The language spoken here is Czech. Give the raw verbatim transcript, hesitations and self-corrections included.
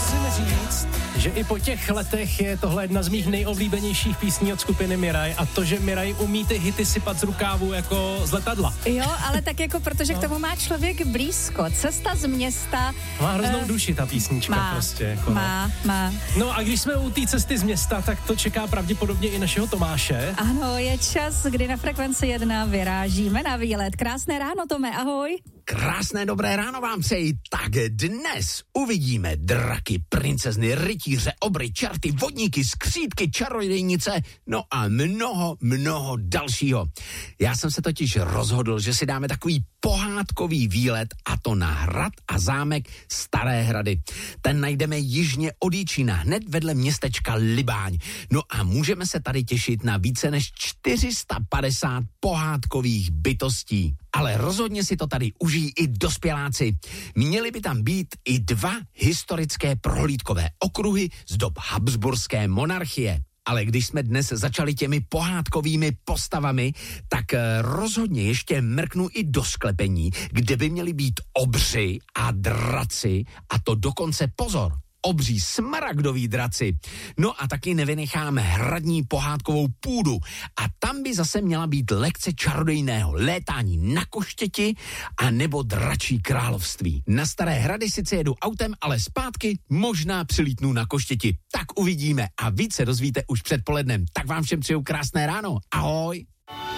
musím říct, že i po těch letech je tohle jedna z mých nejoblíbenějších písní od skupiny Miraj a to, že Miraj umí ty hity sypat z rukávu jako z letadla. Jo, ale tak jako protože no. k tomu má člověk blízko. Cesta z města. Má hroznou uh, duši ta písnička má, prostě. Jako má, no. má. No a když jsme u té cesty z města, tak to čeká pravděpodobně i našeho Tomáše. Ano, je čas, kdy na Frekvenci jedna vyrážíme na výlet. Krásné ráno, Tome, ahoj. Krásné dobré ráno vám přeji. Tak dnes uvidíme draky, princezny, rytíře, obry, čarty, vodníky, skřítky, čarodějnice, no a mnoho, mnoho dalšího. Já jsem se totiž rozhodl, že si dáme takový pohádkový výlet a to na hrad a zámek Staré Hrady. Ten najdeme jižně od Jičína, hned vedle městečka Libáň. No a můžeme se tady těšit na více než čtyři sta padesát pohádkových bytostí. Ale rozhodně si to tady užijí i dospěláci. Měly by tam být i dva historické prohlídkové okruhy z dob habsburské monarchie. Ale když jsme dnes začali těmi pohádkovými postavami, tak rozhodně ještě mrknu i do sklepení, kde by měli být obři a draci, a to dokonce pozor. Obří smaragdoví draci. No a taky nevynecháme hradní pohádkovou půdu. A tam by zase měla být lekce čarodejného létání na koštěti a nebo dračí království. Na Staré Hrady sice jedu autem, ale zpátky možná přilítnu na koštěti. Tak uvidíme a více dozvíte už předpolednem. Tak vám všem přeju krásné ráno. Ahoj.